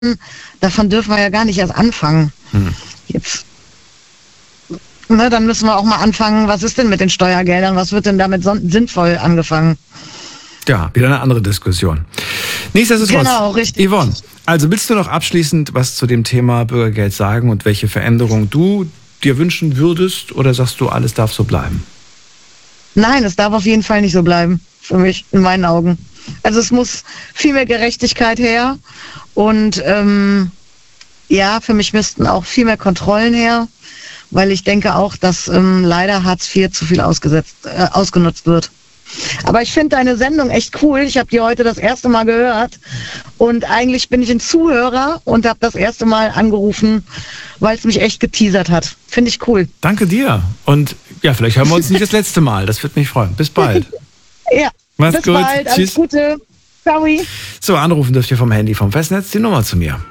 davon dürfen wir ja gar nicht erst anfangen. Jetzt, ne, dann müssen wir auch mal anfangen, was ist denn mit den Steuergeldern, was wird denn damit sinnvoll angefangen? Ja, wieder eine andere Diskussion. Nichtsdestotrotz, genau, richtig. Yvonne, also willst du noch abschließend was zu dem Thema Bürgergeld sagen und welche Veränderungen du dir wünschen würdest, oder sagst du, alles darf so bleiben? Nein, es darf auf jeden Fall nicht so bleiben, für mich, in meinen Augen. Also es muss viel mehr Gerechtigkeit her und für mich müssten auch viel mehr Kontrollen her, weil ich denke auch, dass leider Hartz IV zu viel ausgenutzt wird. Aber ich finde deine Sendung echt cool. Ich habe die heute das erste Mal gehört und eigentlich bin ich ein Zuhörer und habe das erste Mal angerufen, weil es mich echt geteasert hat. Finde ich cool. Danke dir. Und ja, vielleicht hören wir uns nicht das letzte Mal. Das würde mich freuen. Bis bald. Ja, mach's bis gut. Bald. Alles Tschüss. Gute. Ciao. So, anrufen dürft ihr vom Handy, vom Festnetz, die Nummer zu mir.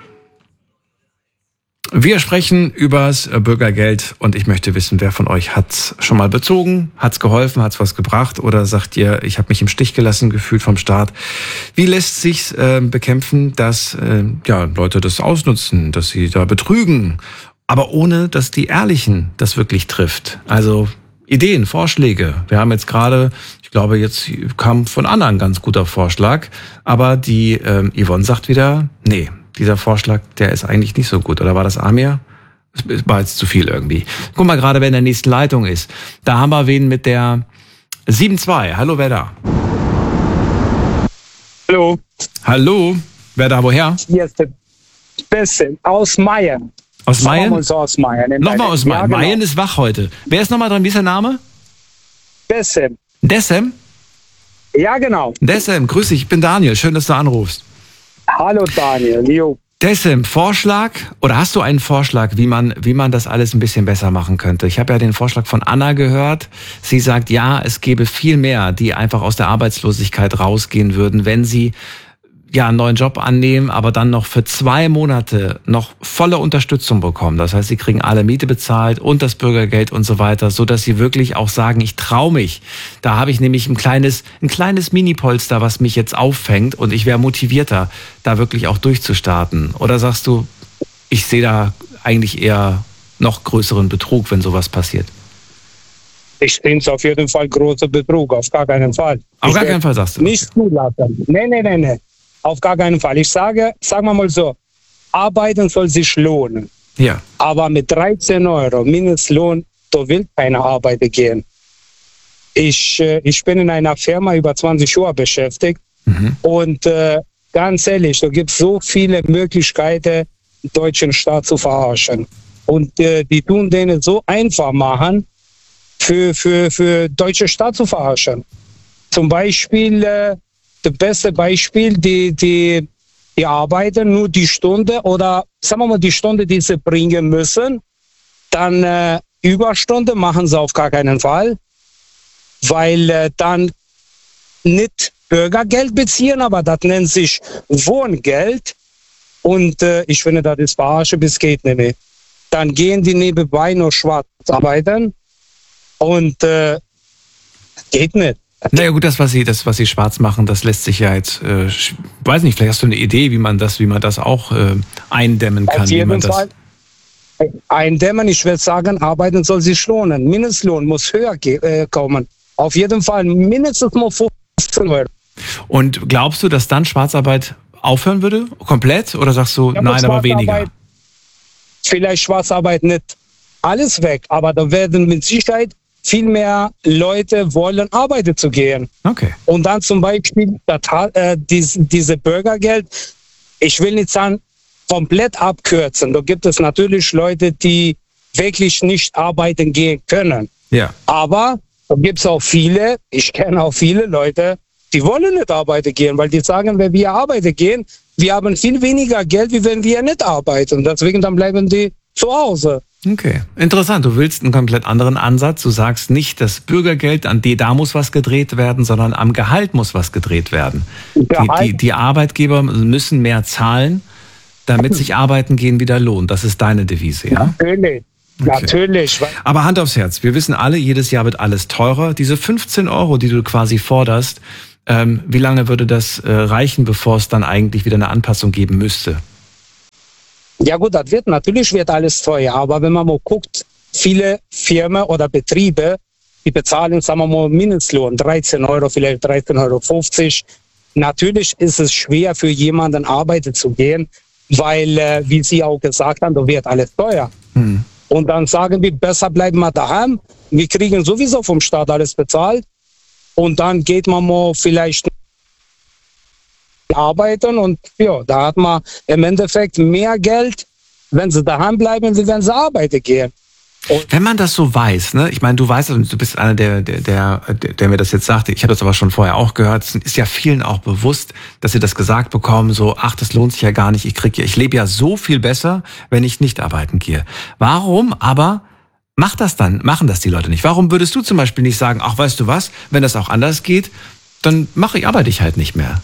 Wir sprechen übers Bürgergeld und ich möchte wissen, wer von euch hat's schon mal bezogen, hat's geholfen, hat's was gebracht oder sagt ihr, ich habe mich im Stich gelassen gefühlt vom Staat. Wie lässt sich's bekämpfen, dass Leute das ausnutzen, dass sie da betrügen, aber ohne, dass die Ehrlichen das wirklich trifft? Also Ideen, Vorschläge. Wir haben jetzt gerade, ich glaube, jetzt kam von Anna ein ganz guter Vorschlag, aber die Yvonne sagt wieder, nee. Dieser Vorschlag, der ist eigentlich nicht so gut. Oder war das Amir? Es war jetzt zu viel irgendwie. Guck mal gerade, wer in der nächsten Leitung ist. Da haben wir wen mit der 7-2. Hallo, wer da? Hallo. Hallo. Wer da, woher? Hier ist der Beste. Aus Mayen. Aus Mayen? Aus Mayen. Nochmal aus Mayen. Ja, genau. Mayen ist wach heute. Wer ist nochmal dran? Wie ist der Name? Bessem. Dessem? Ja, genau. Dessem, grüß dich. Ich bin Daniel. Schön, dass du anrufst. Hallo Daniel. Jo. Dessem, Vorschlag, oder hast du einen Vorschlag, wie man das alles ein bisschen besser machen könnte? Ich habe ja den Vorschlag von Anna gehört. Sie sagt, ja, es gäbe viel mehr, die einfach aus der Arbeitslosigkeit rausgehen würden, wenn sie einen neuen Job annehmen, aber dann noch für 2 Monate noch volle Unterstützung bekommen. Das heißt, sie kriegen alle Miete bezahlt und das Bürgergeld und so weiter, so dass sie wirklich auch sagen, ich traue mich. Da habe ich nämlich ein kleines Mini-Polster, was mich jetzt auffängt und ich wäre motivierter, da wirklich auch durchzustarten. Oder sagst du, ich sehe da eigentlich eher noch größeren Betrug, wenn sowas passiert? Ich finde es auf jeden Fall großer Betrug, auf gar keinen Fall. Auf gar keinen Fall sagst du? Nicht zulassen. Nee. Auf gar keinen Fall. Ich sagen wir mal so, Arbeiten soll sich lohnen. Ja. Aber mit 13 Euro Mindestlohn, da will keiner arbeiten gehen. Ich bin in einer Firma über 20 Jahre beschäftigt und ganz ehrlich, da gibt es so viele Möglichkeiten, den deutschen Staat zu verarschen. Und die tun denen so einfach machen, für deutsche Staat zu verarschen. Zum Beispiel das beste Beispiel, die arbeiten nur die Stunde oder sagen wir mal die Stunde, die sie bringen müssen. Dann Überstunde machen sie auf gar keinen Fall, weil dann nicht Bürgergeld beziehen, aber das nennt sich Wohngeld. Und ich finde, das ist verarsche bis geht nicht mehr. Dann gehen die nebenbei nur schwarz arbeiten und geht nicht. Naja gut, das, was sie schwarz machen, das lässt sich ja jetzt, weiß nicht, vielleicht hast du eine Idee, wie man das auch eindämmen kann. Auf jeden Fall eindämmen, ich würde sagen, arbeiten soll sich lohnen. Mindestlohn muss höher kommen. Auf jeden Fall mindestens mal 15 Euro. Und glaubst du, dass dann Schwarzarbeit aufhören würde? Komplett? Oder sagst du, ja, nein, aber weniger? Vielleicht Schwarzarbeit nicht alles weg, aber da werden mit Sicherheit viel mehr Leute wollen, arbeiten zu gehen. Okay. Und dann zum Beispiel diese Bürgergeld, ich will nicht sagen, komplett abkürzen. Da gibt es natürlich Leute, die wirklich nicht arbeiten gehen können. Ja. Aber da gibt es auch viele, ich kenne auch viele Leute, die wollen nicht arbeiten gehen, weil die sagen, wenn wir arbeiten gehen, wir haben viel weniger Geld, wie wenn wir nicht arbeiten. Deswegen dann bleiben die zu Hause. Okay, interessant. Du willst einen komplett anderen Ansatz. Du sagst nicht, das Bürgergeld, da muss was gedreht werden, sondern am Gehalt muss was gedreht werden. Die Arbeitgeber müssen mehr zahlen, damit sich Arbeiten gehen wieder lohnt. Das ist deine Devise, ja? Natürlich. Okay. Natürlich. Aber Hand aufs Herz, wir wissen alle, jedes Jahr wird alles teurer. Diese 15 Euro, die du quasi forderst, wie lange würde das reichen, bevor es dann eigentlich wieder eine Anpassung geben müsste? Ja gut, natürlich wird alles teuer, aber wenn man mal guckt, viele Firmen oder Betriebe, die bezahlen, sagen wir mal, Mindestlohn, 13 Euro, vielleicht 13,50 Euro. Natürlich ist es schwer für jemanden arbeiten zu gehen, weil, wie Sie auch gesagt haben, da wird alles teuer. Und dann sagen wir, besser bleiben wir daheim. Wir kriegen sowieso vom Staat alles bezahlt. Und dann geht man mal vielleicht arbeiten und ja, da hat man im Endeffekt mehr Geld, wenn sie daheim bleiben, wie wenn sie arbeiten gehen. Und wenn man das so weiß, ne? Ich meine, du weißt, du bist einer, der mir das jetzt sagte, ich habe das aber schon vorher auch gehört, es ist ja vielen auch bewusst, dass sie das gesagt bekommen, so, ach, das lohnt sich ja gar nicht, ich lebe ja so viel besser, wenn ich nicht arbeiten gehe. Warum aber machen das die Leute nicht? Warum würdest du zum Beispiel nicht sagen, ach, weißt du was, wenn das auch anders geht, dann arbeite ich halt nicht mehr?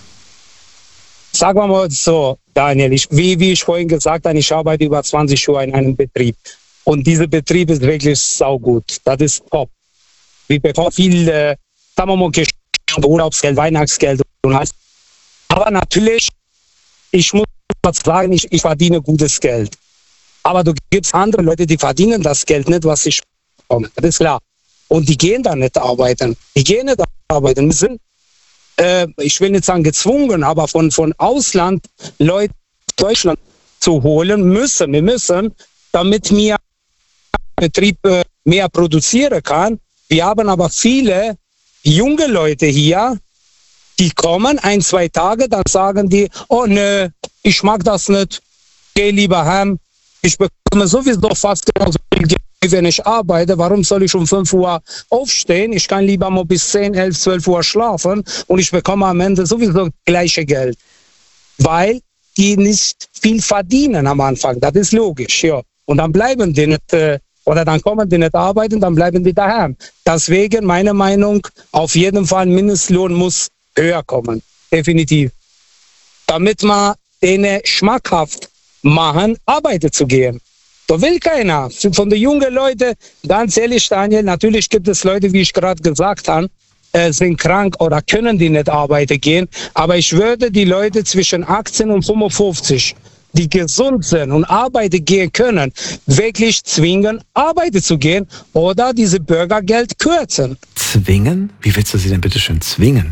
Sagen wir mal so, Daniel, wie ich vorhin gesagt habe, ich arbeite über 20 Jahre in einem Betrieb. Und dieser Betrieb ist wirklich saugut. Das ist top. Wir bekommen viel, sagen wir mal, Urlaubsgeld, Weihnachtsgeld und alles. Aber natürlich, ich muss sagen, ich verdiene gutes Geld. Aber du gibst andere Leute, die verdienen das Geld nicht, was ich bekomme. Das ist klar. Und die gehen da nicht arbeiten. Wir sind, ich will nicht sagen gezwungen, aber von Ausland Leute Deutschland zu holen müssen. Wir müssen, damit wir Betrieb mehr produzieren kann. Wir haben aber viele junge Leute hier, die kommen 1-2 Tage, dann sagen die, oh nö, ich mag das nicht, geh lieber heim. Ich bekomme sowieso fast genauso viel Geld, wenn ich arbeite. Warum soll ich um 5 Uhr aufstehen? Ich kann lieber mal bis 10, 11, 12 Uhr schlafen und ich bekomme am Ende sowieso gleiche Geld. Weil die nicht viel verdienen am Anfang. Das ist logisch, ja. Und dann bleiben die nicht, oder dann kommen die nicht arbeiten, dann bleiben die daheim. Deswegen, meine Meinung, auf jeden Fall Mindestlohn muss höher kommen. Definitiv. Damit man denen schmackhaft machen, arbeiten zu gehen. Da will keiner. Von den jungen Leuten, ganz ehrlich, Daniel, natürlich gibt es Leute, wie ich gerade gesagt habe, sind krank oder können die nicht arbeiten gehen. Aber ich würde die Leute zwischen 18 und 55, die gesund sind und arbeiten gehen können, wirklich zwingen, arbeiten zu gehen oder diese Bürgergeld kürzen. Zwingen? Wie willst du sie denn bitte schön zwingen?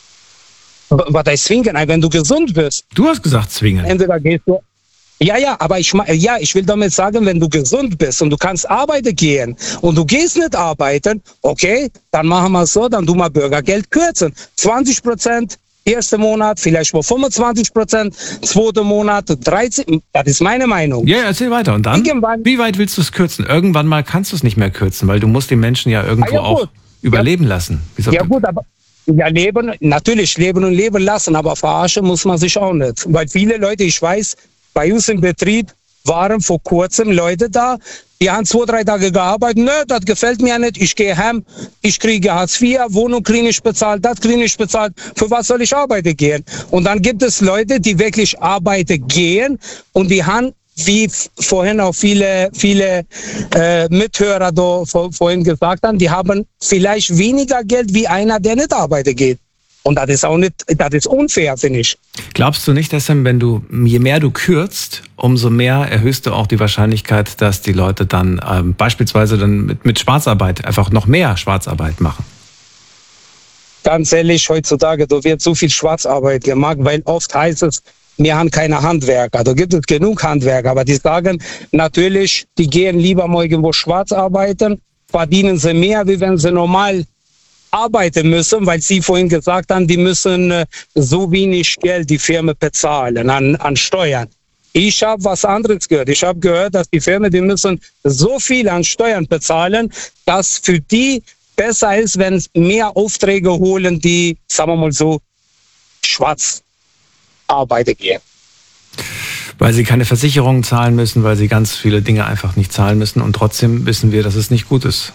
Was heißt zwingen? Wenn du gesund bist. Du hast gesagt zwingen. Entweder gehst du. Ja, aber ich will damit sagen, wenn du gesund bist und du kannst arbeiten gehen und du gehst nicht arbeiten, okay, dann machen wir es so, dann tun wir Bürgergeld kürzen. 20%, erster Monat, vielleicht mal 25%, zweiter Monat, 13%, das ist meine Meinung. Ja, erzähl weiter. Und dann, wie weit willst du es kürzen? Irgendwann mal kannst du es nicht mehr kürzen, weil du musst die Menschen ja irgendwo auch überleben lassen. Ja gut, aber ja, natürlich leben und leben lassen, aber verarschen muss man sich auch nicht. Weil viele Leute, ich weiß, bei uns im Betrieb waren vor kurzem Leute da, die haben 2-3 Tage gearbeitet. Nö, das gefällt mir nicht. Ich gehe heim, ich kriege Hartz IV, Wohnung kriege ich bezahlt, das kriege ich bezahlt. Für was soll ich arbeiten gehen? Und dann gibt es Leute, die wirklich arbeiten gehen und die haben, wie vorhin auch viele Mithörer da vorhin gesagt haben, die haben vielleicht weniger Geld wie einer, der nicht arbeiten geht. Und das ist auch nicht, das ist unfair, finde ich. Glaubst du nicht, dass je mehr du kürzt, umso mehr erhöhst du auch die Wahrscheinlichkeit, dass die Leute dann beispielsweise dann mit Schwarzarbeit einfach noch mehr Schwarzarbeit machen? Ganz ehrlich, heutzutage, da wird so viel Schwarzarbeit gemacht, weil oft heißt es, wir haben keine Handwerker. Da gibt es genug Handwerker, aber die sagen natürlich, die gehen lieber mal irgendwo schwarz arbeiten, verdienen sie mehr, wie wenn sie normal arbeiten müssen, weil Sie vorhin gesagt haben, die müssen so wenig Geld die Firma bezahlen an Steuern. Ich habe was anderes gehört. Ich habe gehört, dass die Firmen, die müssen so viel an Steuern bezahlen, dass für die besser ist, wenn mehr Aufträge holen, die, sagen wir mal so, schwarz arbeiten gehen. Weil sie keine Versicherungen zahlen müssen, weil sie ganz viele Dinge einfach nicht zahlen müssen und trotzdem wissen wir, dass es nicht gut ist.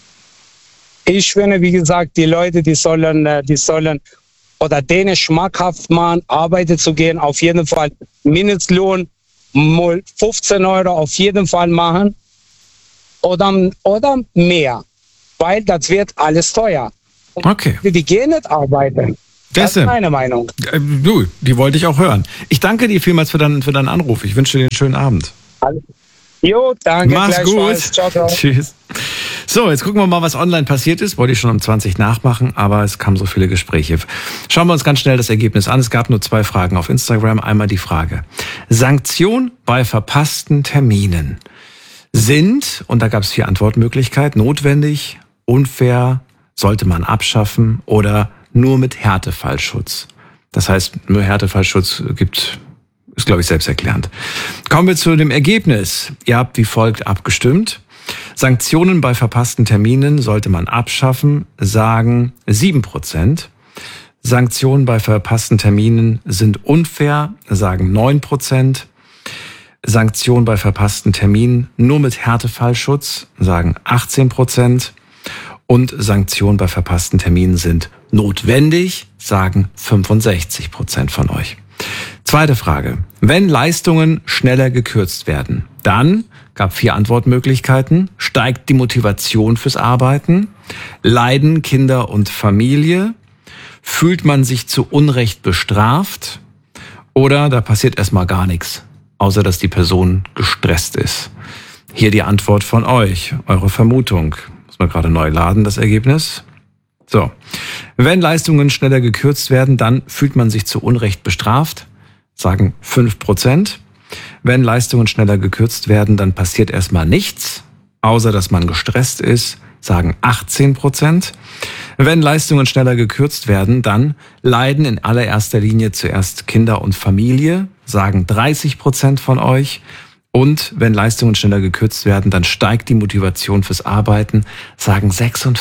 Ich finde, wie gesagt, die Leute, die sollen oder denen schmackhaft machen, arbeiten zu gehen, auf jeden Fall Mindestlohn mal 15 Euro auf jeden Fall machen oder mehr, weil das wird alles teuer. Und okay. die gehen nicht arbeiten. Das ist meine Meinung. Du, die wollte ich auch hören. Ich danke dir vielmals für deinen Anruf. Ich wünsche dir einen schönen Abend. Jo, danke. Mach's gut. Ciao, ciao. Tschüss. So, jetzt gucken wir mal, was online passiert ist. Wollte ich schon um 20 nachmachen, aber es kamen so viele Gespräche. Schauen wir uns ganz schnell das Ergebnis an. Es gab nur 2 Fragen auf Instagram. Einmal die Frage: Sanktion bei verpassten Terminen sind, und da gab es 4 Antwortmöglichkeiten: notwendig, unfair, sollte man abschaffen oder nur mit Härtefallschutz. Das heißt, nur Härtefallschutz ist, glaube ich, selbsterklärend. Kommen wir zu dem Ergebnis. Ihr habt wie folgt abgestimmt. Sanktionen bei verpassten Terminen sollte man abschaffen, sagen 7%. Sanktionen bei verpassten Terminen sind unfair, sagen 9%. Sanktionen bei verpassten Terminen nur mit Härtefallschutz, sagen 18%. Und Sanktionen bei verpassten Terminen sind notwendig, sagen 65% von euch. Zweite Frage: Wenn Leistungen schneller gekürzt werden, dann gab 4 Antwortmöglichkeiten: steigt die Motivation fürs Arbeiten, leiden Kinder und Familie, fühlt man sich zu Unrecht bestraft oder da passiert erstmal gar nichts, außer dass die Person gestresst ist. Hier die Antwort von euch, eure Vermutung. Muss man gerade neu laden, das Ergebnis. So, wenn Leistungen schneller gekürzt werden, dann fühlt man sich zu Unrecht bestraft, sagen 5%. Wenn Leistungen schneller gekürzt werden, dann passiert erstmal nichts, außer dass man gestresst ist, sagen 18%. Wenn Leistungen schneller gekürzt werden, dann leiden in allererster Linie zuerst Kinder und Familie, sagen 30% von euch. Und wenn Leistungen schneller gekürzt werden, dann steigt die Motivation fürs Arbeiten, sagen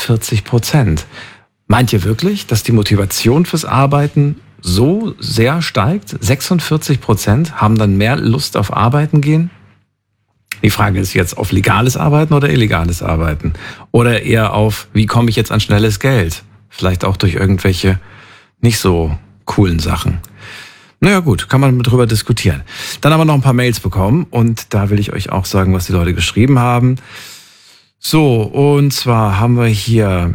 46%. Meint ihr wirklich, dass die Motivation fürs Arbeiten so sehr steigt? 46% haben dann mehr Lust auf Arbeiten gehen? Die Frage ist jetzt, auf legales Arbeiten oder illegales Arbeiten? Oder eher auf, wie komme ich jetzt an schnelles Geld? Vielleicht auch durch irgendwelche nicht so coolen Sachen. Naja gut, kann man drüber diskutieren. Dann haben wir noch ein paar Mails bekommen und da will ich euch auch sagen, was die Leute geschrieben haben. So, und zwar haben wir hier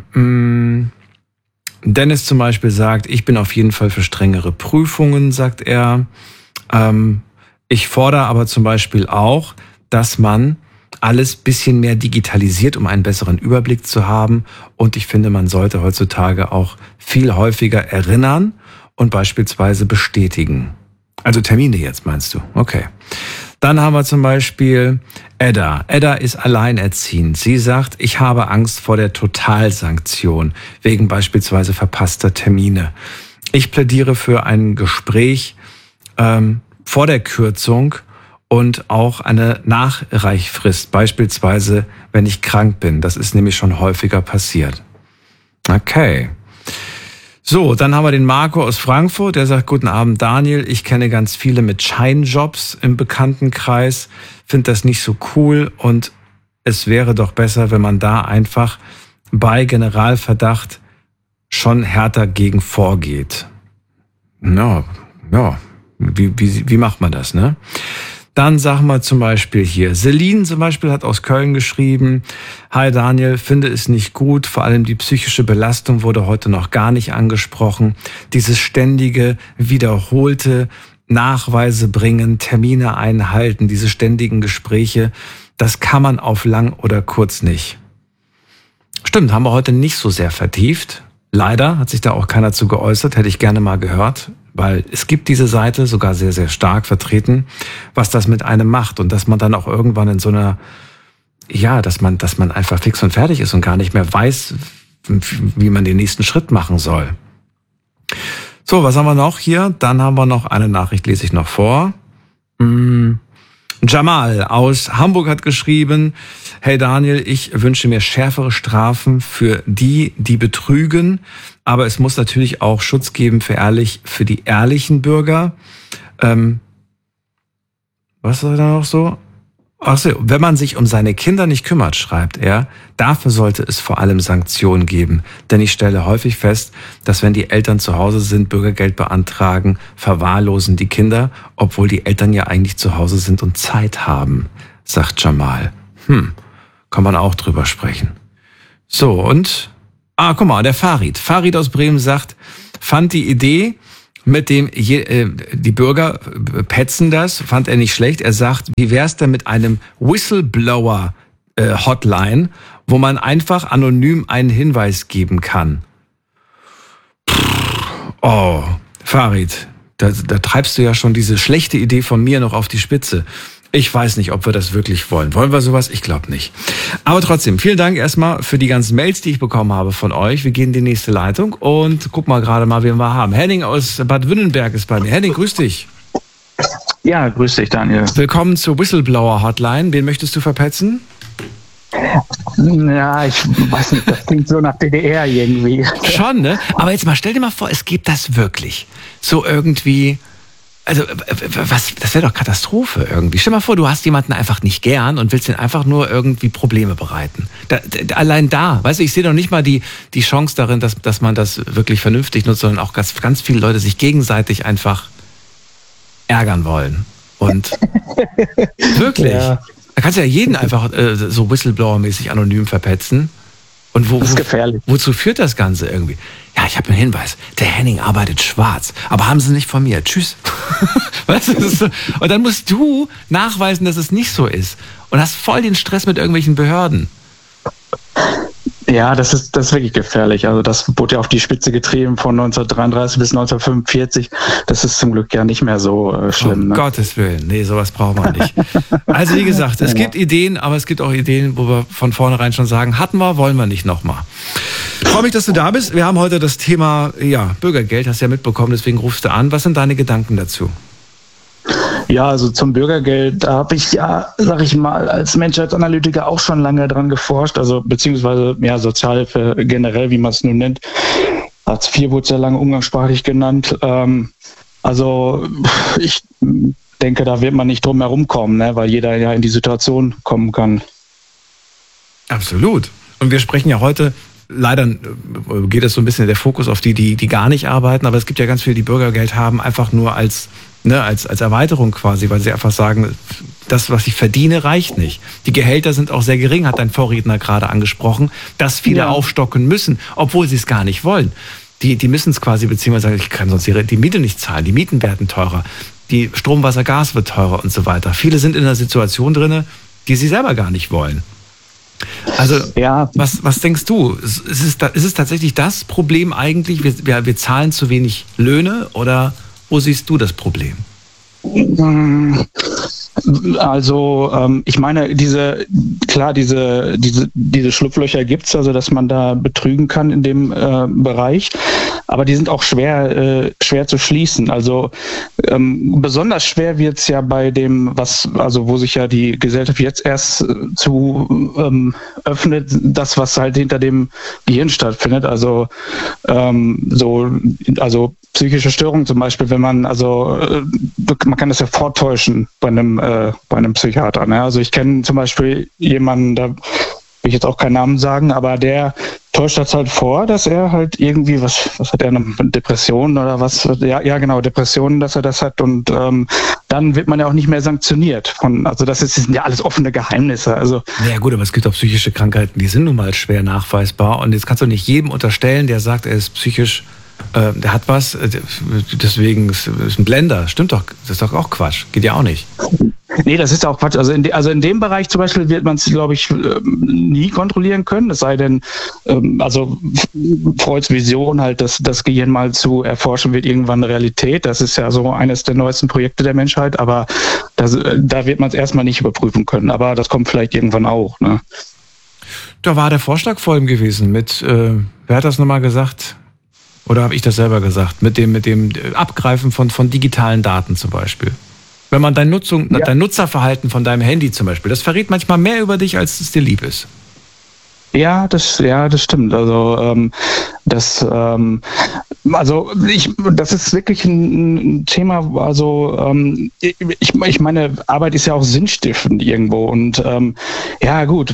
Dennis zum Beispiel sagt, ich bin auf jeden Fall für strengere Prüfungen, sagt er. Ich fordere aber zum Beispiel auch, dass man alles bisschen mehr digitalisiert, um einen besseren Überblick zu haben. Und ich finde, man sollte heutzutage auch viel häufiger erinnern und beispielsweise bestätigen. Also Termine jetzt, meinst du? Okay. Dann haben wir zum Beispiel Edda. Edda ist alleinerziehend. Sie sagt, ich habe Angst vor der Totalsanktion wegen beispielsweise verpasster Termine. Ich plädiere für ein Gespräch vor der Kürzung und auch eine Nachreichfrist, beispielsweise wenn ich krank bin. Das ist nämlich schon häufiger passiert. Okay. So, dann haben wir den Marco aus Frankfurt, der sagt, guten Abend Daniel, ich kenne ganz viele mit Scheinjobs im Bekanntenkreis, finde das nicht so cool und es wäre doch besser, wenn man da einfach bei Generalverdacht schon härter gegen vorgeht. Ja, wie macht man das, ne? Dann sagen wir zum Beispiel hier, Celine zum Beispiel hat aus Köln geschrieben, hi Daniel, finde es nicht gut, vor allem die psychische Belastung wurde heute noch gar nicht angesprochen. Dieses ständige, wiederholte Nachweise bringen, Termine einhalten, diese ständigen Gespräche, das kann man auf lang oder kurz nicht. Stimmt, haben wir heute nicht so sehr vertieft. Leider hat sich da auch keiner zu geäußert, hätte ich gerne mal gehört. Weil es gibt diese Seite sogar sehr, sehr stark vertreten, was das mit einem macht und dass man dann auch irgendwann in so einer, ja, dass man einfach fix und fertig ist und gar nicht mehr weiß, wie man den nächsten Schritt machen soll. So, was haben wir noch hier? Dann haben wir noch eine Nachricht, lese ich noch vor. Jamal aus Hamburg hat geschrieben, hey Daniel, ich wünsche mir schärfere Strafen für die betrügen, aber es muss natürlich auch Schutz geben für die ehrlichen Bürger. Was ist da noch so? Ach so, wenn man sich um seine Kinder nicht kümmert, schreibt er, dafür sollte es vor allem Sanktionen geben. Denn ich stelle häufig fest, dass wenn die Eltern zu Hause sind, Bürgergeld beantragen, verwahrlosen die Kinder, obwohl die Eltern ja eigentlich zu Hause sind und Zeit haben, sagt Jamal. Kann man auch drüber sprechen. So, und guck mal, der Farid. Farid aus Bremen sagt, fand die Idee mit dem, die Bürger petzen das, fand er nicht schlecht. Er sagt, wie wär's denn mit einem Whistleblower-Hotline, wo man einfach anonym einen Hinweis geben kann. Oh, Farid, da treibst du ja schon diese schlechte Idee von mir noch auf die Spitze. Ich weiß nicht, ob wir das wirklich wollen. Wollen wir sowas? Ich glaube nicht. Aber trotzdem, vielen Dank erstmal für die ganzen Mails, die ich bekommen habe von euch. Wir gehen in die nächste Leitung und guck mal gerade mal, wen wir haben. Henning aus Bad Wünnenberg ist bei mir. Henning, grüß dich. Ja, grüß dich, Daniel. Willkommen zur Whistleblower-Hotline. Wen möchtest du verpetzen? Ja, ich weiß nicht, das klingt so nach DDR irgendwie. Schon, ne? Aber jetzt mal, stell dir mal vor, es gibt das wirklich. So irgendwie... Also, das wäre doch Katastrophe irgendwie. Stell dir mal vor, du hast jemanden einfach nicht gern und willst den einfach nur irgendwie Probleme bereiten. Allein da, weißt du, ich sehe doch nicht mal die Chance darin, dass man das wirklich vernünftig nutzt, sondern auch ganz viele Leute sich gegenseitig einfach ärgern wollen. Und wirklich, da kannst du ja jeden einfach so Whistleblower-mäßig anonym verpetzen. Und das ist gefährlich. Wozu führt das Ganze irgendwie? Ja, ich habe einen Hinweis. Der Henning arbeitet schwarz. Aber haben Sie nicht von mir. Tschüss. Weißt du, das ist so. Und dann musst du nachweisen, dass es nicht so ist. Und hast voll den Stress mit irgendwelchen Behörden. Ja, das ist wirklich gefährlich. Also das wurde ja auf die Spitze getrieben von 1933 bis 1945. Das ist zum Glück ja nicht mehr so schlimm. Um Gottes Willen. Nee, sowas braucht man nicht. Also wie gesagt, es gibt Ideen, aber es gibt auch Ideen, wo wir von vornherein schon sagen, hatten wir, wollen wir nicht nochmal. Ich freue mich, dass du da bist. Wir haben heute das Thema Bürgergeld, hast du ja mitbekommen, deswegen rufst du an. Was sind deine Gedanken dazu? Ja, also zum Bürgergeld, da habe ich sag ich mal, als Menschheitsanalytiker auch schon lange dran geforscht, also beziehungsweise Sozialhilfe generell, wie man es nun nennt. Hartz IV wurde sehr lange umgangssprachlich genannt. Also ich denke, da wird man nicht drum herum kommen, ne, weil jeder ja in die Situation kommen kann. Absolut. Und wir sprechen ja heute, leider geht es so ein bisschen der Fokus auf die gar nicht arbeiten, aber es gibt ja ganz viele, die Bürgergeld haben, einfach nur als Erweiterung quasi, weil sie einfach sagen, das, was ich verdiene, reicht nicht. Die Gehälter sind auch sehr gering, hat dein Vorredner gerade angesprochen, dass viele aufstocken müssen, obwohl sie es gar nicht wollen. Die müssen es quasi, beziehungsweise ich kann sonst die Miete nicht zahlen, die Mieten werden teurer, die Strom, Wasser, Gas wird teurer und so weiter. Viele sind in einer Situation drin, die sie selber gar nicht wollen. Also, was denkst du? Ist es tatsächlich das Problem eigentlich? Wir zahlen zu wenig Löhne oder wo siehst du das Problem? Also ich meine, diese Schlupflöcher gibt's, also dass man da betrügen kann in dem Bereich, aber die sind auch schwer zu schließen. Also besonders schwer wird's ja bei dem, wo sich ja die Gesellschaft jetzt erst zu öffnet, das, was halt hinter dem Gehirn stattfindet. Also psychische Störungen zum Beispiel, wenn man man kann das ja vortäuschen bei einem Psychiater. Ne? Also ich kenne zum Beispiel jemanden, da will ich jetzt auch keinen Namen sagen, aber der täuscht das halt vor, dass er halt irgendwie, was hat er, eine Depression oder was? Ja, genau, Depressionen, dass er das hat und dann wird man ja auch nicht mehr sanktioniert. Das sind ja alles offene Geheimnisse. Also ja gut, aber es gibt auch psychische Krankheiten, die sind nun mal schwer nachweisbar und jetzt kannst du nicht jedem unterstellen, der sagt, er ist psychisch, der hat was, deswegen ist ein Blender. Stimmt doch, das ist doch auch Quatsch. Geht ja auch nicht. Nee, das ist auch Quatsch. Also in dem Bereich zum Beispiel wird man es, glaube ich, nie kontrollieren können. Es sei denn, Freuds Vision halt, das Gehirn mal zu erforschen, wird irgendwann eine Realität. Das ist ja so eines der neuesten Projekte der Menschheit. Aber da wird man es erstmal nicht überprüfen können. Aber das kommt vielleicht irgendwann auch. Ne? Da war der Vorschlag vor ihm gewesen mit, wer hat das nochmal gesagt? Oder habe ich das selber gesagt? Mit dem Abgreifen von digitalen Daten zum Beispiel. Wenn man dein Nutzerverhalten von deinem Handy zum Beispiel, das verrät manchmal mehr über dich, als es dir lieb ist. Ja, das stimmt. Also das ist wirklich ein Thema. Also ich meine, Arbeit ist ja auch sinnstiftend irgendwo und gut.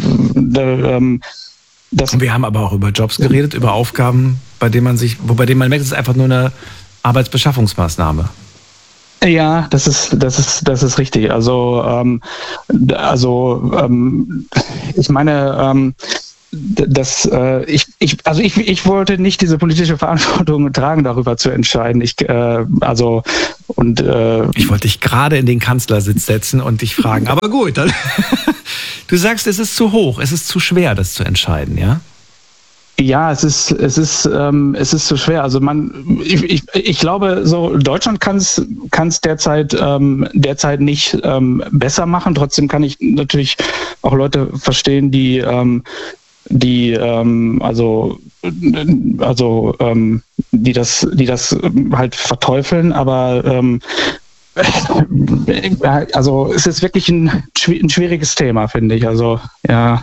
Und wir haben aber auch über Jobs geredet, über Aufgaben, bei denen man merkt, es ist einfach nur eine Arbeitsbeschaffungsmaßnahme. Ja, das ist richtig. Also ich meine, ich wollte nicht diese politische Verantwortung tragen, darüber zu entscheiden. Ich wollte dich gerade in den Kanzlersitz setzen und dich fragen, aber gut, dann, du sagst, es ist zu hoch, es ist zu schwer, das zu entscheiden, ja? Ja, es ist zu schwer. Also ich glaube, so Deutschland kann es derzeit nicht besser machen. Trotzdem kann ich natürlich auch Leute verstehen, die das halt verteufeln. Aber also es ist wirklich ein schwieriges Thema, finde ich. Also ja.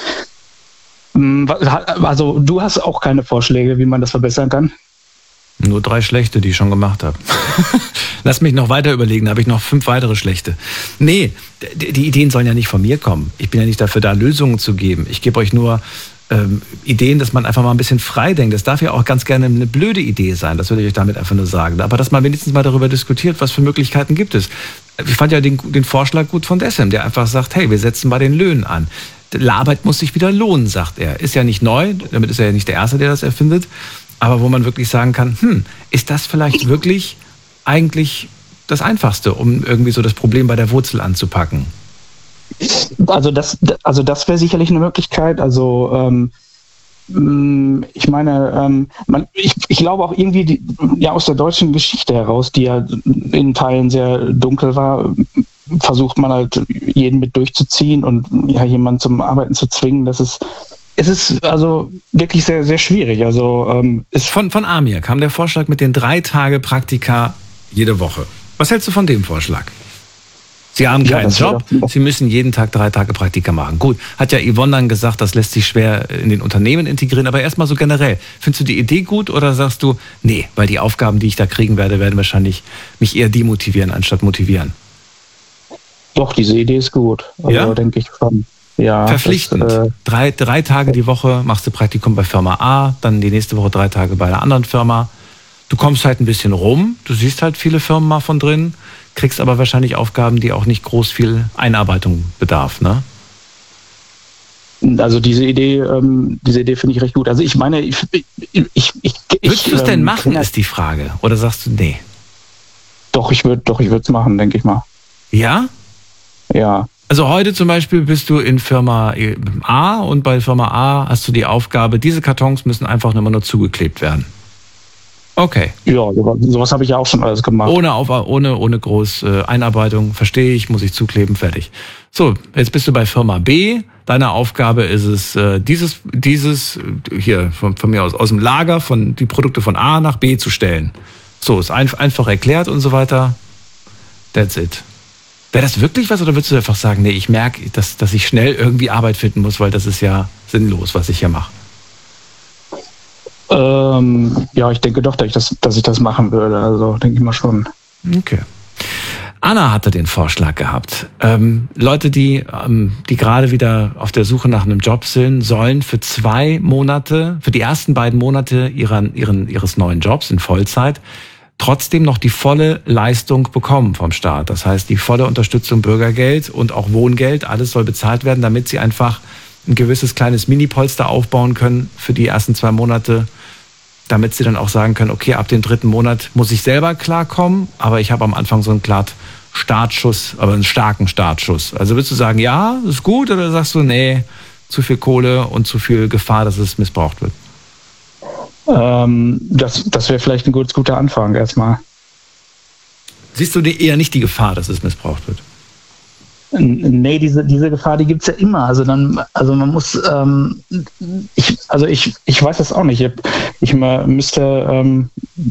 Also du hast auch keine Vorschläge, wie man das verbessern kann? Nur 3 schlechte, die ich schon gemacht habe. Lass mich noch weiter überlegen, da habe ich noch 5 weitere schlechte. Nee, die Ideen sollen ja nicht von mir kommen. Ich bin ja nicht dafür da, Lösungen zu geben. Ich gebe euch nur Ideen, dass man einfach mal ein bisschen frei denkt. Das darf ja auch ganz gerne eine blöde Idee sein, das würde ich euch damit einfach nur sagen. Aber dass man wenigstens mal darüber diskutiert, was für Möglichkeiten gibt es. Ich fand ja den Vorschlag gut von Dessem, der einfach sagt, hey, wir setzen bei den Löhnen an. Die Arbeit muss sich wieder lohnen, sagt er. Ist ja nicht neu, damit ist er ja nicht der Erste, der das erfindet. Aber wo man wirklich sagen kann, ist das vielleicht wirklich eigentlich das Einfachste, um irgendwie so das Problem bei der Wurzel anzupacken? Also das wäre sicherlich eine Möglichkeit. Also ich meine, ich glaube auch irgendwie aus der deutschen Geschichte heraus, die ja in Teilen sehr dunkel war, versucht man halt jeden mit durchzuziehen und ja jemanden zum Arbeiten zu zwingen. Es ist also wirklich sehr, sehr schwierig. Also von Amir kam der Vorschlag mit den 3 Tage Praktika jede Woche. Was hältst du von dem Vorschlag? Sie haben keinen Job, Sie müssen jeden Tag 3 Tage Praktika machen. Gut, hat ja Yvonne dann gesagt, das lässt sich schwer in den Unternehmen integrieren, aber erstmal so generell. Findest du die Idee gut oder sagst du, nee, weil die Aufgaben, die ich da kriegen werde, werden wahrscheinlich mich eher demotivieren, anstatt motivieren? Doch, diese Idee ist gut. Also, ja? Denke ich schon. Ja, verpflichtend. 3 Tage die Woche machst du Praktikum bei Firma A, dann die nächste Woche 3 Tage bei einer anderen Firma. Du kommst halt ein bisschen rum, du siehst halt viele Firmen mal von drin, kriegst aber wahrscheinlich Aufgaben, die auch nicht groß viel Einarbeitung bedarf, ne? Also diese Idee finde ich recht gut. Also ich meine, würdest du es denn machen, ist die Frage. Oder sagst du, nee? Doch, ich würde es machen, denke ich mal. Ja? Ja. Also heute zum Beispiel bist du in Firma A und bei Firma A hast du die Aufgabe, diese Kartons müssen einfach nur zugeklebt werden. Okay. Ja, sowas habe ich ja auch schon alles gemacht. Ohne groß Einarbeitung, verstehe ich, muss ich zukleben, fertig. So, jetzt bist du bei Firma B. Deine Aufgabe ist es, dieses hier von mir aus dem Lager die Produkte von A nach B zu stellen. So, ist einfach erklärt und so weiter. That's it. Wäre das wirklich was oder würdest du einfach sagen, nee, ich merke, dass ich schnell irgendwie Arbeit finden muss, weil das ist ja sinnlos, was ich hier mache? Ja, ich denke doch, dass ich das machen würde. Also denke ich mal schon. Okay. Anna hatte den Vorschlag gehabt. Leute, die gerade wieder auf der Suche nach einem Job sind, sollen für 2 Monate, für die ersten 2 Monate ihres neuen Jobs in Vollzeit, trotzdem noch die volle Leistung bekommen vom Staat. Das heißt, die volle Unterstützung, Bürgergeld und auch Wohngeld, alles soll bezahlt werden, damit sie einfach ein gewisses kleines Mini-Polster aufbauen können für die ersten 2 Monate, damit sie dann auch sagen können, okay, ab dem 3. Monat muss ich selber klarkommen, aber ich habe am Anfang so einen Startschuss, aber einen starken Startschuss. Also würdest du sagen, ja, ist gut, oder sagst du, nee, zu viel Kohle und zu viel Gefahr, dass es missbraucht wird? Das wäre vielleicht ein guter Anfang erstmal. Siehst du eher nicht die Gefahr, dass es missbraucht wird? Nee, diese Gefahr, die gibt's ja immer. Also man muss, ich weiß das auch nicht. Ich müsste,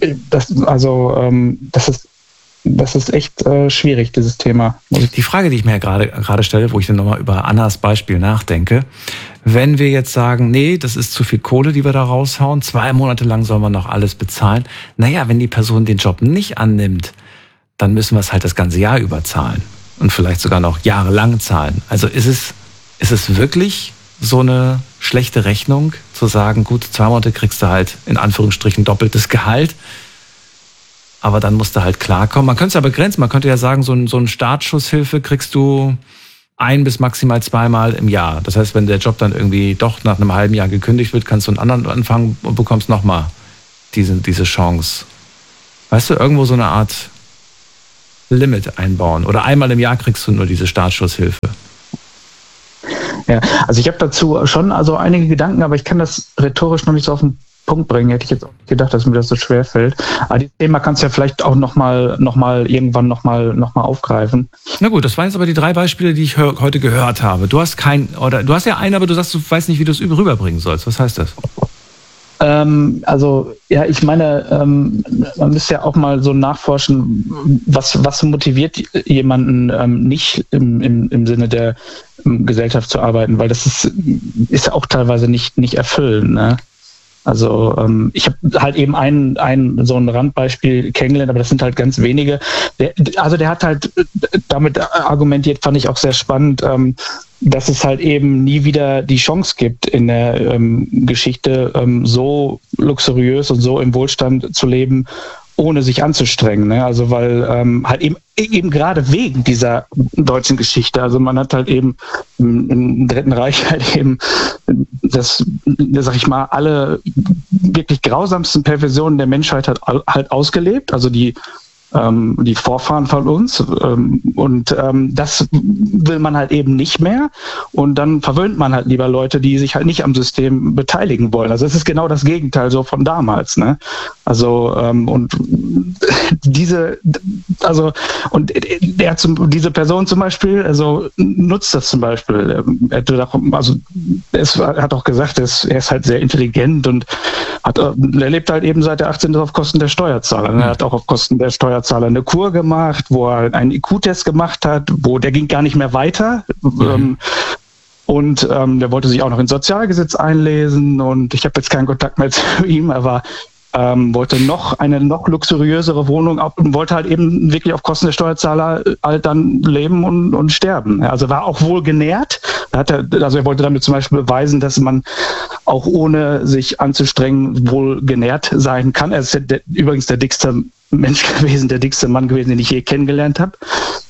das ist echt schwierig, dieses Thema. Die Frage, die ich mir ja gerade stelle, wo ich dann nochmal über Annas Beispiel nachdenke, wenn wir jetzt sagen, nee, das ist zu viel Kohle, die wir da raushauen, 2 Monate lang soll man noch alles bezahlen. Naja, wenn die Person den Job nicht annimmt, dann müssen wir es halt das ganze Jahr überzahlen und vielleicht sogar noch jahrelang zahlen. Also ist es wirklich so eine schlechte Rechnung, zu sagen, gut, 2 Monate kriegst du halt in Anführungsstrichen doppeltes Gehalt, aber dann musst du halt klarkommen. Man könnte es ja begrenzen, man könnte ja sagen, so eine Startschusshilfe kriegst du 1 bis maximal 2-mal im Jahr. Das heißt, wenn der Job dann irgendwie doch nach einem halben Jahr gekündigt wird, kannst du einen anderen anfangen und bekommst nochmal diese Chance. Weißt du, irgendwo so eine Art Limit einbauen. Oder einmal im Jahr kriegst du nur diese Startschusshilfe. Ja, also ich habe dazu schon einige Gedanken, aber ich kann das rhetorisch noch nicht so auf den Punkt bringen. Hätte ich jetzt auch nicht gedacht, dass mir das so schwer fällt. Aber dieses Thema kannst du ja vielleicht auch irgendwann noch mal aufgreifen. Na gut, das waren jetzt aber die 3 Beispiele, die ich heute gehört habe. Du hast ja einen, aber du sagst, du weißt nicht, wie du es rüberbringen sollst. Was heißt das? Ich meine, man müsste ja auch mal so nachforschen, was motiviert jemanden nicht im Sinne der Gesellschaft zu arbeiten, weil das ist ja auch teilweise nicht erfüllend, ne? Also ich habe halt eben ein so ein Randbeispiel kennengelernt, aber das sind halt ganz wenige. Der hat halt damit argumentiert, fand ich auch sehr spannend, dass es halt eben nie wieder die Chance gibt, in der Geschichte so luxuriös und so im Wohlstand zu leben, ohne sich anzustrengen. Ne? Also weil halt eben gerade wegen dieser deutschen Geschichte, also man hat halt eben im Dritten Reich halt eben alle wirklich grausamsten Perversionen der Menschheit halt ausgelebt, also die Vorfahren von uns, und das will man halt eben nicht mehr, und dann verwöhnt man halt lieber Leute, die sich halt nicht am System beteiligen wollen. Also es ist genau das Gegenteil so von damals, ne? Also diese Person zum Beispiel, also nutzt das zum Beispiel. Er hat auch gesagt, er ist halt sehr intelligent und er lebt halt eben seit der 18. auf Kosten der Steuerzahler. Er hat auch auf Kosten der Steuerzahler eine Kur gemacht, wo er einen IQ-Test gemacht hat, der ging gar nicht mehr weiter. Und der wollte sich auch noch ins Sozialgesetz einlesen, und ich habe jetzt keinen Kontakt mehr zu ihm, aber wollte eine noch luxuriösere Wohnung und wollte halt eben wirklich auf Kosten der Steuerzahler halt dann leben und sterben. Also war auch wohl genährt. Er wollte damit zum Beispiel beweisen, dass man auch ohne sich anzustrengen wohl genährt sein kann. Er ist übrigens der dickste Mensch gewesen, der dickste Mann gewesen, den ich je kennengelernt habe.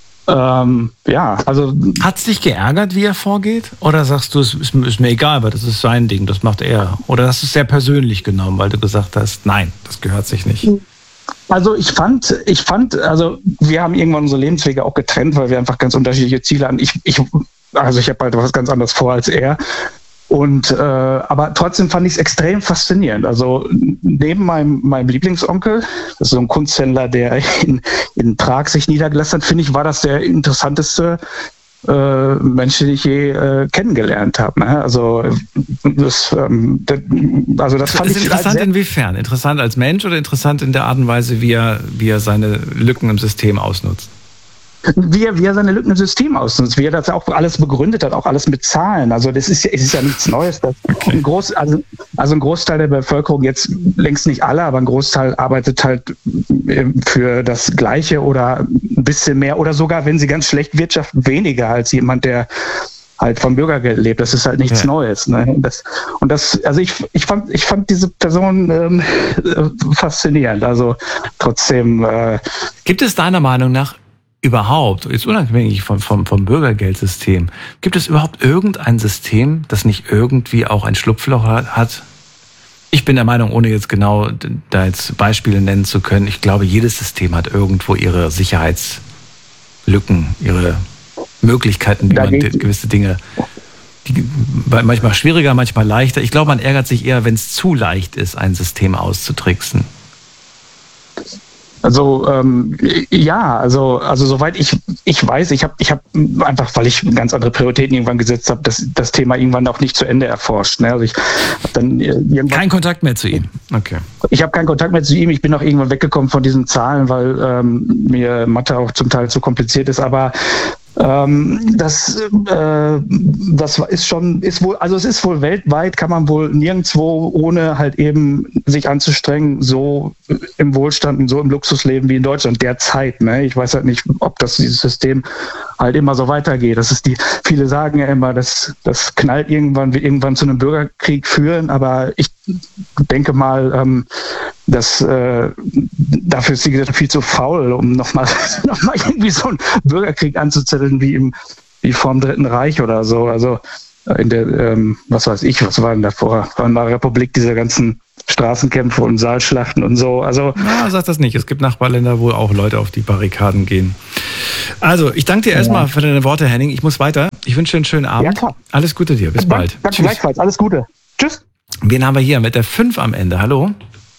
Hat es dich geärgert, wie er vorgeht? Oder sagst du, es ist mir egal, weil das ist sein Ding, das macht er? Oder hast du es sehr persönlich genommen, weil du gesagt hast, nein, das gehört sich nicht? Also ich fand, wir haben irgendwann unsere Lebenswege auch getrennt, weil wir einfach ganz unterschiedliche Ziele hatten. Ich habe halt was ganz anderes vor als er. Und aber trotzdem fand ich es extrem faszinierend. Also neben meinem Lieblingsonkel, das ist so ein Kunsthändler, der in Prag sich niedergelassen hat, finde ich, war das der interessanteste Mensch, den ich je kennengelernt habe. Ne? Also das fand ich interessant inwiefern? Interessant als Mensch oder interessant in der Art und Weise, wie er seine Lücken im System ausnutzt? Wie er seine Lücken im System ausnutzt, wie er das auch alles begründet hat, auch alles mit Zahlen. Also es ist ja nichts Neues. Ein Großteil der Bevölkerung, jetzt längst nicht alle, aber ein Großteil arbeitet halt für das Gleiche oder ein bisschen mehr oder sogar, wenn sie ganz schlecht wirtschaften, weniger als jemand, der halt vom Bürgergeld lebt. Das ist halt nichts Neues. Ne? Ich fand diese Person faszinierend. Also trotzdem. Gibt es deiner Meinung nach überhaupt, jetzt unabhängig vom Bürgergeldsystem, gibt es überhaupt irgendein System, das nicht irgendwie auch ein Schlupfloch hat? Ich bin der Meinung, ohne jetzt genau da jetzt Beispiele nennen zu können, ich glaube, jedes System hat irgendwo ihre Sicherheitslücken, ihre Möglichkeiten, wie man gewisse Dinge, manchmal schwieriger, manchmal leichter. Ich glaube, man ärgert sich eher, wenn es zu leicht ist, ein System auszutricksen. Also soweit ich weiß, ich habe einfach, weil ich ganz andere Prioritäten irgendwann gesetzt habe, das Thema irgendwann auch nicht zu Ende erforscht. Ne? Also ich habe dann kein Kontakt mehr zu ihm. Okay. Ich habe keinen Kontakt mehr zu ihm. Ich bin auch irgendwann weggekommen von diesen Zahlen, weil mir Mathe auch zum Teil zu kompliziert ist. Aber das ist wohl weltweit, kann man wohl nirgendwo, ohne halt eben sich anzustrengen, so im Wohlstand und so im Luxus leben wie in Deutschland derzeit. Ne? Ich weiß halt nicht, ob dieses System halt immer so weitergeht. Viele sagen ja immer, das knallt wird irgendwann zu einem Bürgerkrieg führen, aber ich denke mal, dass dafür ist die Gesellschaft viel zu faul, um nochmal irgendwie so einen Bürgerkrieg anzuzetteln wie im wie vorm Dritten Reich oder so. Also in der, was weiß ich, was war denn davor? War in der Republik diese ganzen Straßenkämpfe und Saalschlachten und so. Also sag das nicht. Es gibt Nachbarländer, wo auch Leute auf die Barrikaden gehen. Also, ich danke dir erstmal für deine Worte, Henning. Ich muss weiter. Ich wünsche dir einen schönen Abend. Ja, klar. Alles Gute dir. Bis bald. Danke gleichfalls. Alles Gute. Tschüss. Wen haben wir hier mit der 5 am Ende? Hallo?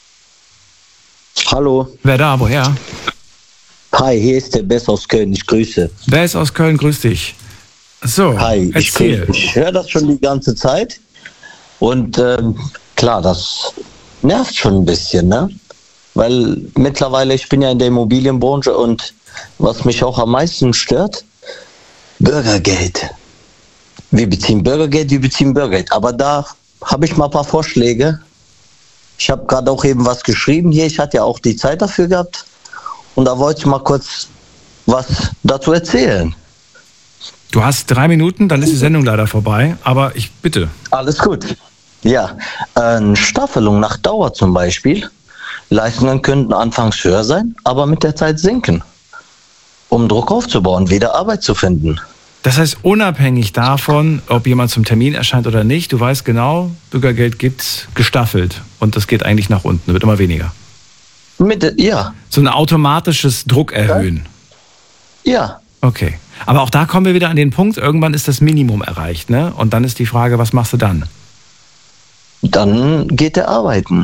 Hallo. Wer da? Woher? Hi, hier ist der Bess aus Köln. Ich grüße. Bess aus Köln, grüß dich. So, hi, erzähl. Ich höre das schon die ganze Zeit. Und klar, das nervt schon ein bisschen, ne? Weil mittlerweile, ich bin ja in der Immobilienbranche und was mich auch am meisten stört, Bürgergeld. Wir beziehen Bürgergeld. Aber da habe ich mal ein paar Vorschläge. Ich habe gerade auch eben was geschrieben hier. Ich hatte ja auch die Zeit dafür gehabt. Und da wollte ich mal kurz was dazu erzählen. Du hast 3 Minuten, dann ist die Sendung leider vorbei. Aber ich bitte. Alles gut. Ja, eine Staffelung nach Dauer zum Beispiel. Leistungen könnten anfangs höher sein, aber mit der Zeit sinken, um Druck aufzubauen, wieder Arbeit zu finden. Das heißt, unabhängig davon, ob jemand zum Termin erscheint oder nicht, du weißt genau, Bürgergeld gibt's gestaffelt und das geht eigentlich nach unten, wird immer weniger. Ja. So ein automatisches Druck erhöhen. Ja. Okay. Aber auch da kommen wir wieder an den Punkt, irgendwann ist das Minimum erreicht, ne? Und dann ist die Frage, was machst du dann? Dann geht er arbeiten.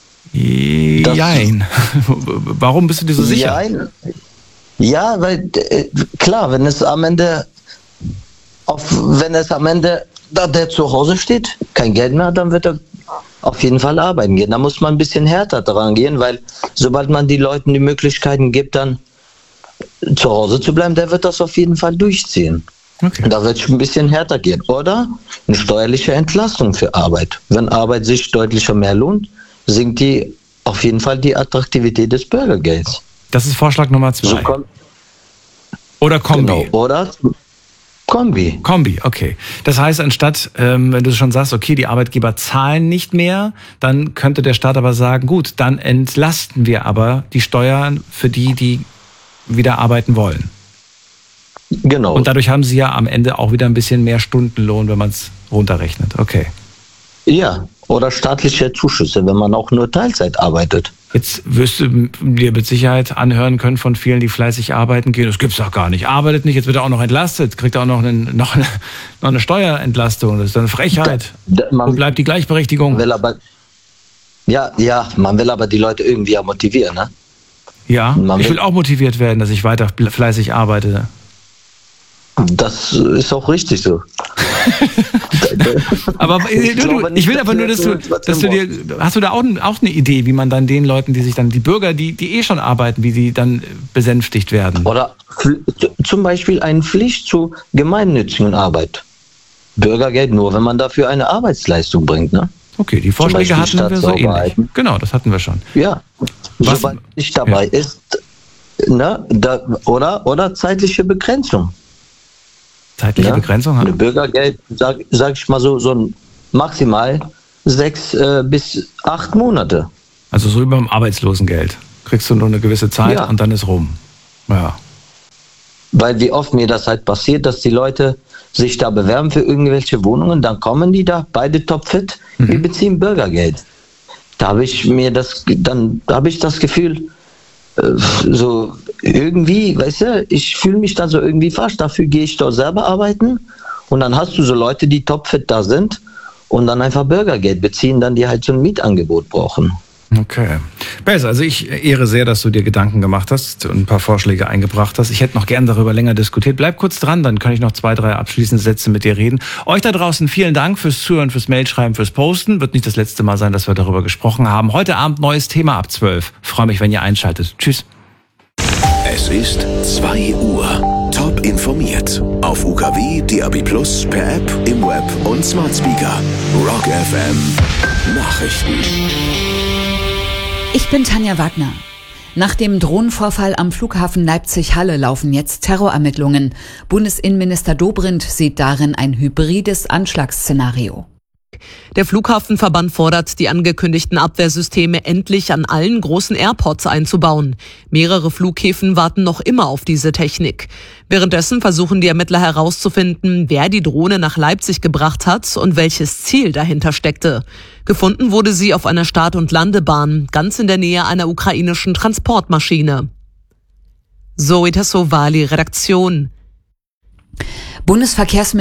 Jein. Warum bist du dir so sicher? Jein. Ja, weil klar, wenn es am Ende da der zu Hause steht, kein Geld mehr hat, dann wird er auf jeden Fall arbeiten gehen. Da muss man ein bisschen härter dran gehen, weil sobald man den Leuten die Möglichkeiten gibt, dann zu Hause zu bleiben, der wird das auf jeden Fall durchziehen. Okay. Da wird es ein bisschen härter gehen. Oder eine steuerliche Entlastung für Arbeit. Wenn Arbeit sich deutlicher mehr lohnt, sinkt auf jeden Fall die Attraktivität des Bürgergelds. Das ist Vorschlag Nummer 2. Oder Kombi. Genau, oder Kombi. Kombi, okay. Das heißt, anstatt, wenn du schon sagst, okay, die Arbeitgeber zahlen nicht mehr, dann könnte der Staat aber sagen, gut, dann entlasten wir aber die Steuern für die wieder arbeiten wollen. Genau. Und dadurch haben sie ja am Ende auch wieder ein bisschen mehr Stundenlohn, wenn man es runterrechnet. Okay. Ja, oder staatliche Zuschüsse, wenn man auch nur Teilzeit arbeitet. Jetzt wirst du dir mit Sicherheit anhören können von vielen, die fleißig arbeiten gehen. Das gibt's doch gar nicht. Arbeitet nicht, jetzt wird er auch noch entlastet, kriegt er auch noch eine Steuerentlastung. Das ist eine Frechheit. Wo bleibt die Gleichberechtigung? Man will aber die Leute irgendwie ja motivieren, ne? Ja, ich will auch motiviert werden, dass ich weiter fleißig arbeite. Das ist auch richtig so. Aber ich will aber nur, dass du dir, hast du da auch eine Idee, wie man dann den Leuten, die Bürger, die schon arbeiten, wie die dann besänftigt werden? Oder zum Beispiel eine Pflicht zur gemeinnützigen Arbeit. Bürgergeld nur, wenn man dafür eine Arbeitsleistung bringt, ne? Okay, die Vorschläge hatten wir so ähnlich. Genau, das hatten wir schon. Ja, sobald nicht dabei ist, ne, oder zeitliche Begrenzung. Zeitliche Begrenzung haben? Eine Bürgergeld, sag ich mal so ein maximal 6 bis 8 Monate. Also so wie beim Arbeitslosengeld. Kriegst du nur eine gewisse Zeit und dann ist rum. Ja. Weil wie oft mir das halt passiert, dass die Leute sich da bewerben für irgendwelche Wohnungen, dann kommen die da, beide topfit, wir beziehen Bürgergeld. Da habe ich das Gefühl, so irgendwie, weißt du, ich fühle mich da so irgendwie fast, dafür gehe ich doch selber arbeiten und dann hast du so Leute, die topfit da sind und dann einfach Bürgergeld beziehen, dann die halt so ein Mietangebot brauchen. Okay. Besser. Also ich ehre sehr, dass du dir Gedanken gemacht hast und ein paar Vorschläge eingebracht hast. Ich hätte noch gern darüber länger diskutiert. Bleib kurz dran, dann kann ich noch 2, 3 abschließende Sätze mit dir reden. Euch da draußen vielen Dank fürs Zuhören, fürs Mailschreiben, fürs Posten. Wird nicht das letzte Mal sein, dass wir darüber gesprochen haben. Heute Abend neues Thema ab 12. Freue mich, wenn ihr einschaltet. Tschüss. Es ist 2 Uhr. Top informiert. Auf UKW, DAB+, per App, im Web und Smart Speaker. Rock FM. Nachrichten. Ich bin Tanja Wagner. Nach dem Drohnenvorfall am Flughafen Leipzig-Halle laufen jetzt Terrorermittlungen. Bundesinnenminister Dobrindt sieht darin ein hybrides Anschlagsszenario. Der Flughafenverband fordert, die angekündigten Abwehrsysteme endlich an allen großen Airports einzubauen. Mehrere Flughäfen warten noch immer auf diese Technik. Währenddessen versuchen die Ermittler herauszufinden, wer die Drohne nach Leipzig gebracht hat und welches Ziel dahinter steckte. Gefunden wurde sie auf einer Start- und Landebahn, ganz in der Nähe einer ukrainischen Transportmaschine. Zoe Tassovali, Redaktion. Bundesverkehrsminister